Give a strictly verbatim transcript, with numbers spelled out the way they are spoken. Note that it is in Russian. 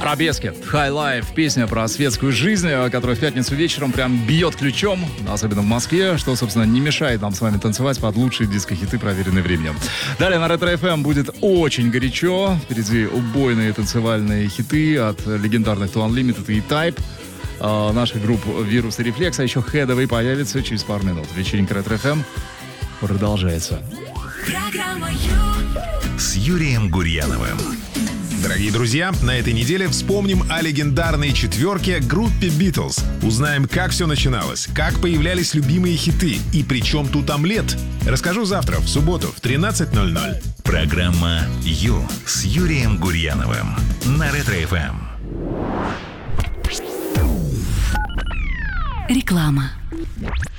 Арабески. High Life. Песня про светскую жизнь, которая в пятницу вечером прям бьет ключом, особенно в Москве, что, собственно, не мешает нам с вами танцевать под лучшие диско-хиты, проверенные временем. Далее на Ретро эф эм будет очень горячо. Впереди убойные танцевальные хиты от легендарных To Unlimited и Type. Uh, наших групп «Вирус» и «Рефлекс», а еще «Headway» появится через пару минут. Вечеринка Ретро эф эм продолжается. Программа Ю с Юрием Гурьяновым. Дорогие друзья, на этой неделе вспомним о легендарной четверке группе Beatles. Узнаем, как все начиналось, как появлялись любимые хиты и при чем тут омлет. Расскажу завтра, в субботу, в тринадцать ноль ноль. Программа Ю с Юрием Гурьяновым на Ретро эф эм. Реклама.